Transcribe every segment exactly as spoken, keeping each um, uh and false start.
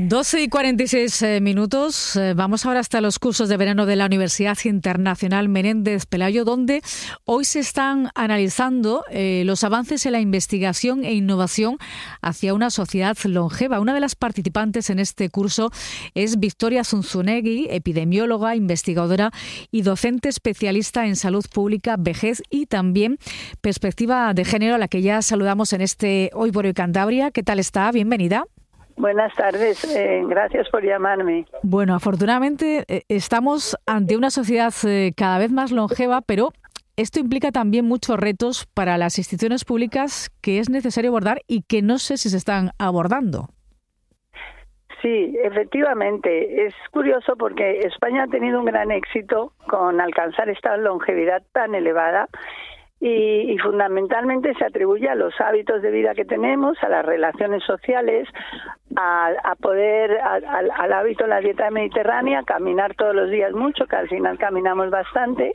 doce y cuarenta y seis eh, minutos. Eh, vamos ahora hasta los cursos de verano de la Universidad Internacional Menéndez Pelayo, donde hoy se están analizando eh, los avances en la investigación e innovación hacia una sociedad longeva. Una de las participantes en este curso es Victoria Zunzunegui, epidemióloga, investigadora y docente especialista en salud pública, vejez y también perspectiva de género, a la que ya saludamos en este Hoy por Hoy Cantabria. ¿Qué tal está? Bienvenida. Buenas tardes, eh, gracias por llamarme. Bueno, afortunadamente eh, estamos ante una sociedad eh, cada vez más longeva, pero esto implica también muchos retos para las instituciones públicas que es necesario abordar y que no sé si se están abordando. Sí, efectivamente. Es curioso porque España ha tenido un gran éxito con alcanzar esta longevidad tan elevada. Y, y fundamentalmente se atribuye a los hábitos de vida que tenemos, a las relaciones sociales, a, a poder, a, a, al hábito en la dieta mediterránea, caminar todos los días mucho, que al final caminamos bastante,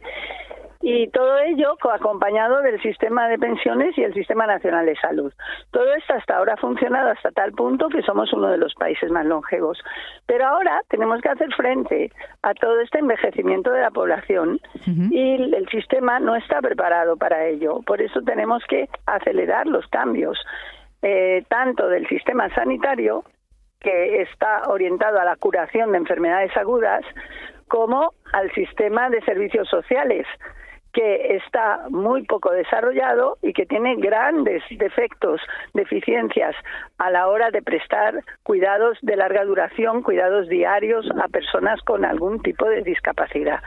y todo ello acompañado del sistema de pensiones y el Sistema Nacional de Salud. Todo esto hasta ahora ha funcionado hasta tal punto que somos uno de los países más longevos. Pero ahora tenemos que hacer frente a todo este envejecimiento de la población uh-huh. y el sistema no está preparado para ello. Por eso tenemos que acelerar los cambios, eh, tanto del sistema sanitario, que está orientado a la curación de enfermedades agudas, como al sistema de servicios sociales, que está muy poco desarrollado y que tiene grandes defectos, deficiencias a la hora de prestar cuidados de larga duración, cuidados diarios a personas con algún tipo de discapacidad.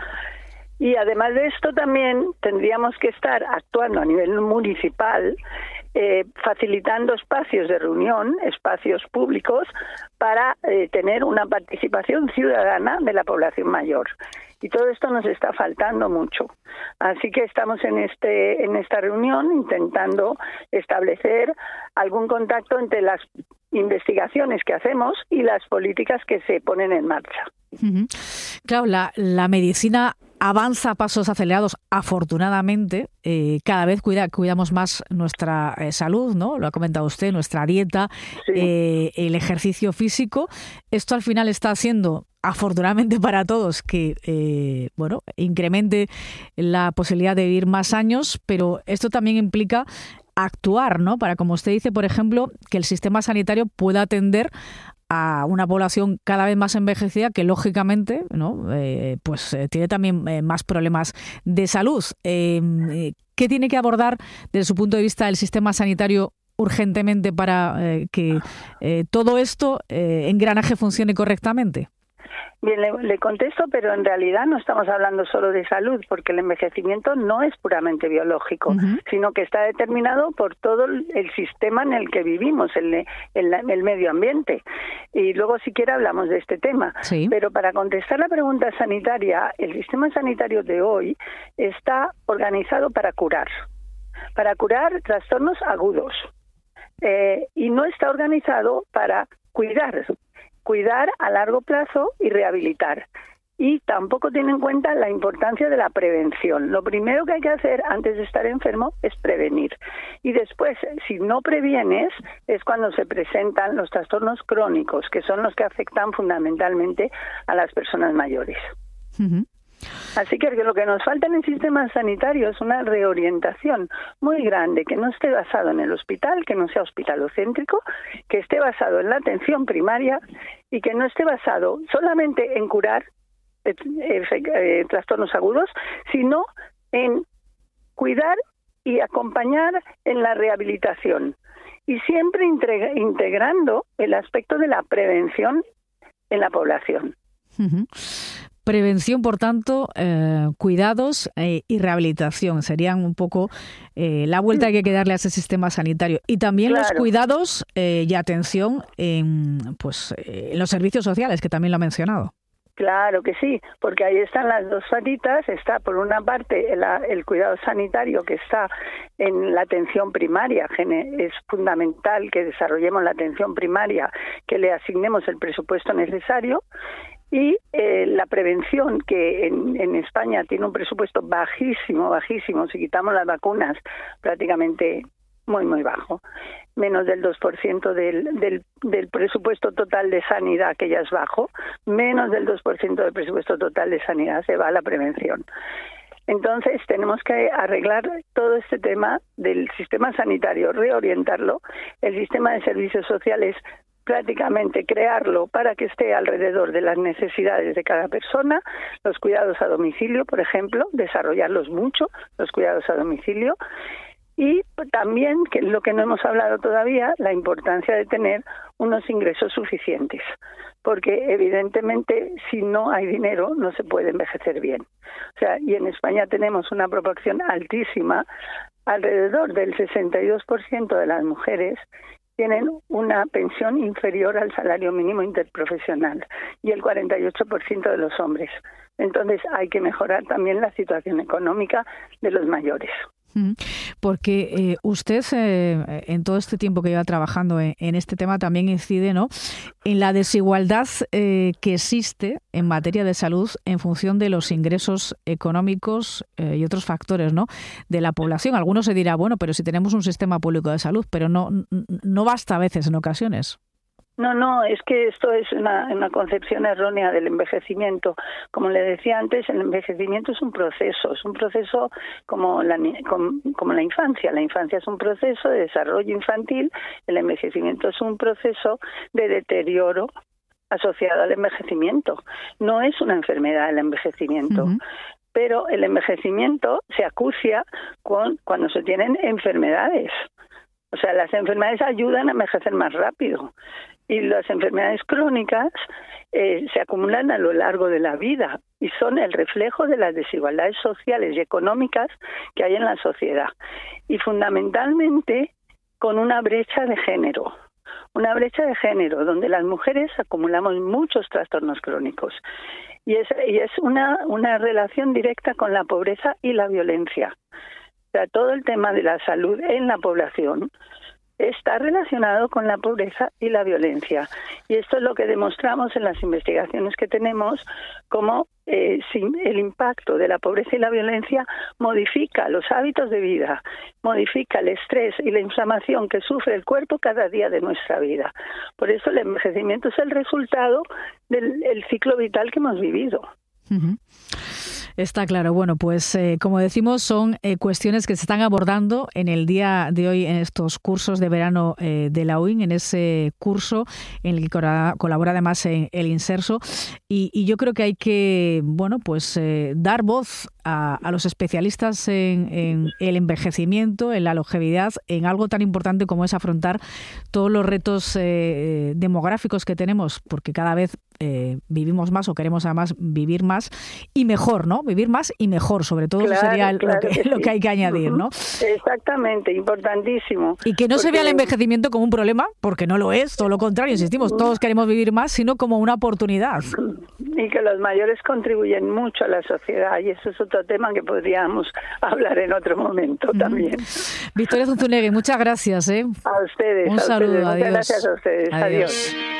Y además de esto también tendríamos que estar actuando a nivel municipal, eh, facilitando espacios de reunión, espacios públicos, para eh, tener una participación ciudadana de la población mayor. Y todo esto nos está faltando mucho. Así que estamos en este en esta reunión intentando establecer algún contacto entre las investigaciones que hacemos y las políticas que se ponen en marcha. Uh-huh. Claro, la, la medicina avanza a pasos acelerados, afortunadamente. Eh, cada vez cuida, cuidamos más nuestra eh, salud, ¿no? Lo ha comentado usted, nuestra dieta, sí. eh, el ejercicio físico. Esto al final está haciendo, afortunadamente para todos, que eh, bueno, incremente la posibilidad de vivir más años, pero esto también implica actuar, ¿no? Para, como usted dice, por ejemplo, que el sistema sanitario pueda atender a una población cada vez más envejecida que, lógicamente, ¿no? eh, pues eh, tiene también eh, más problemas de salud. Eh, ¿Qué tiene que abordar desde su punto de vista el sistema sanitario urgentemente para eh, que eh, todo esto, eh, engranaje, funcione correctamente? Bien, le, le contesto, pero en realidad no estamos hablando solo de salud, porque el envejecimiento no es puramente biológico, uh-huh. sino que está determinado por todo el sistema en el que vivimos, el, el, el medio ambiente. Y luego siquiera hablamos de este tema. Sí. Pero para contestar la pregunta sanitaria, el sistema sanitario de hoy está organizado para curar, para curar trastornos agudos. Eh, y no está organizado para cuidar. Cuidar a largo plazo y rehabilitar. Y tampoco tiene en cuenta la importancia de la prevención. Lo primero que hay que hacer antes de estar enfermo es prevenir. Y después, si no previenes, es cuando se presentan los trastornos crónicos, que son los que afectan fundamentalmente a las personas mayores. Uh-huh. Así que lo que nos falta en el sistema sanitario es una reorientación muy grande, que no esté basado en el hospital, que no sea hospitalocéntrico, que esté basado en la atención primaria y que no esté basado solamente en curar eh, eh, eh, trastornos agudos, sino en cuidar y acompañar en la rehabilitación. Y siempre integra- integrando el aspecto de la prevención en la población. Uh-huh. Prevención, por tanto, eh, cuidados eh, y rehabilitación serían un poco eh, la vuelta que hay que darle a ese sistema sanitario. Y también claro. los cuidados eh, y atención en, pues, eh, en los servicios sociales, que también lo ha mencionado. Claro que sí, porque ahí están las dos patitas. Está por una parte el, el cuidado sanitario, que está en la atención primaria. Es fundamental que desarrollemos la atención primaria, que le asignemos el presupuesto necesario. Y eh, la prevención, que en, en España tiene un presupuesto bajísimo, bajísimo, si quitamos las vacunas, prácticamente muy, muy bajo. menos del dos por ciento del, del, del presupuesto total de sanidad, que ya es bajo, menos del dos por ciento del presupuesto total de sanidad se va a la prevención. Entonces tenemos que arreglar todo este tema del sistema sanitario, reorientarlo, el sistema de servicios sociales, prácticamente crearlo para que esté alrededor de las necesidades de cada persona, los cuidados a domicilio, por ejemplo, desarrollarlos mucho, los cuidados a domicilio, y también, que es lo que no hemos hablado todavía, la importancia de tener unos ingresos suficientes, porque evidentemente si no hay dinero no se puede envejecer bien. O sea, y en España tenemos una proporción altísima, alrededor del sesenta y dos por ciento de las mujeres tienen una pensión inferior al salario mínimo interprofesional y el cuarenta y ocho por ciento de los hombres. Entonces hay que mejorar también la situación económica de los mayores. Porque eh, usted eh, en todo este tiempo que lleva trabajando en, en este tema también incide, ¿no?, en la desigualdad eh, que existe en materia de salud en función de los ingresos económicos eh, y otros factores, ¿no?, de la población. Algunos se dirá, bueno, pero si tenemos un sistema público de salud, pero no, no basta a veces en ocasiones. No, no, es que esto es una, una concepción errónea del envejecimiento. Como le decía antes, el envejecimiento es un proceso, es un proceso como la, como, como la infancia. La infancia es un proceso de desarrollo infantil, el envejecimiento es un proceso de deterioro asociado al envejecimiento. No es una enfermedad el envejecimiento. Uh-huh. Pero el envejecimiento se acucia con, cuando se tienen enfermedades. O sea, las enfermedades ayudan a envejecer más rápido. Y las enfermedades crónicas eh, se acumulan a lo largo de la vida y son el reflejo de las desigualdades sociales y económicas que hay en la sociedad. Y fundamentalmente con una brecha de género. Una brecha de género donde las mujeres acumulamos muchos trastornos crónicos. Y es, y es una, una relación directa con la pobreza y la violencia. O sea, todo el tema de la salud en la población está relacionado con la pobreza y la violencia. Y esto es lo que demostramos en las investigaciones que tenemos, cómo eh, el impacto de la pobreza y la violencia modifica los hábitos de vida, modifica el estrés y la inflamación que sufre el cuerpo cada día de nuestra vida. Por eso el envejecimiento es el resultado del el ciclo vital que hemos vivido. Uh-huh. Está claro. Bueno, pues eh, como decimos, son eh, cuestiones que se están abordando en el día de hoy en estos cursos de verano eh, de la U I N, en ese curso en el que colabora además en el Inserso. Y, y yo creo que hay que, bueno, pues eh, dar voz a, a los especialistas en, en el envejecimiento, en la longevidad, en algo tan importante como es afrontar todos los retos eh, demográficos que tenemos, porque cada vez eh, vivimos más o queremos además vivir más y mejor, ¿no? Vivir más y mejor, sobre todo, claro, eso sería claro lo, que, que sí. lo que hay que añadir, ¿no? Exactamente, importantísimo. Y que no porque... se vea el envejecimiento como un problema, porque no lo es, todo lo contrario, insistimos, todos queremos vivir más, sino como una oportunidad. Y que los mayores contribuyen mucho a la sociedad, y eso es otro tema que podríamos hablar en otro momento mm. también. Victoria Zunzunegui, muchas gracias. ¿eh? A ustedes. Un a saludo, ustedes. adiós. Muchas gracias a ustedes. Adiós. Adiós.